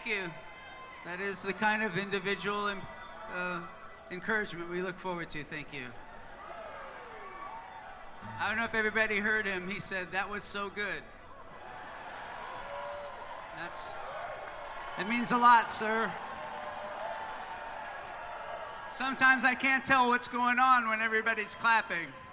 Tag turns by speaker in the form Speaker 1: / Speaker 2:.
Speaker 1: Thank you. That is the kind of individual encouragement we look forward to. Thank you. I don't know if everybody heard him. He said, that was so good. It means a lot, sir. Sometimes I can't tell what's going on when everybody's clapping.